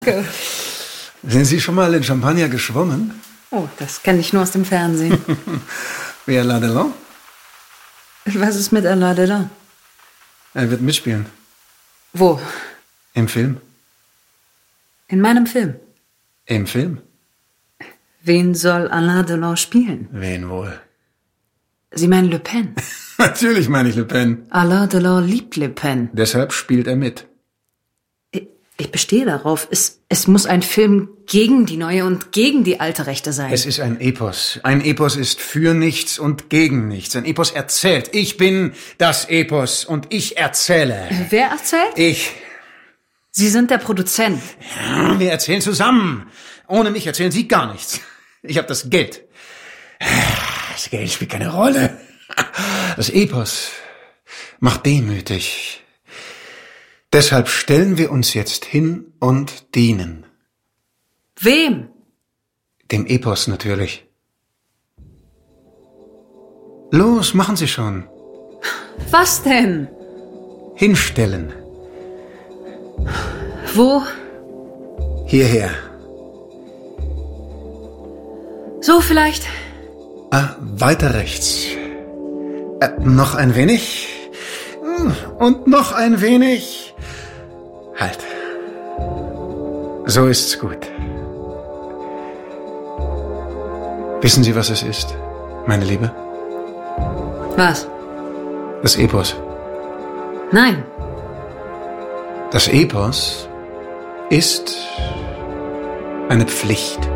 Sind Sie schon mal in Champagner geschwommen? Oh, das kenne ich nur aus dem Fernsehen. Wie Alain Delon? Was ist mit Alain Delon? Er wird mitspielen. Wo? Im Film. In meinem Film. Im Film? Wen soll Alain Delon spielen? Wen wohl? Sie meinen Le Pen? Natürlich meine ich Le Pen. Alain Delon liebt Le Pen. Deshalb spielt er mit. Ich bestehe darauf. Es muss ein Film gegen die neue und gegen die alte Rechte sein. Es ist ein Epos. Ein Epos ist für nichts und gegen nichts. Ein Epos erzählt. Ich bin das Epos und ich erzähle. Wer erzählt? Ich. Sie sind der Produzent. Ja, wir erzählen zusammen. Ohne mich erzählen Sie gar nichts. Ich habe das Geld. Das Geld spielt keine Rolle. Das Epos macht demütig. Deshalb stellen wir uns jetzt hin und dienen. Wem? Dem Epos natürlich. Los, machen Sie schon. Was denn? Hinstellen. Wo? Hierher. So vielleicht? Weiter rechts. Noch ein wenig. Und noch ein wenig. Halt. So ist's gut. Wissen Sie, was es ist, meine Liebe? Was? Das Epos. Nein. Das Epos ist eine Pflicht.